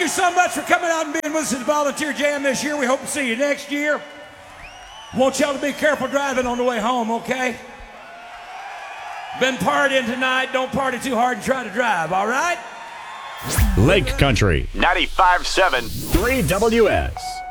you so much for coming out and being with us at the Volunteer Jam this year. We hope to see you next year. Want y'all to be careful driving on the way home, okay? Been partying tonight. Don't party too hard and try to drive, all right? Lake Country 95.7 3WS.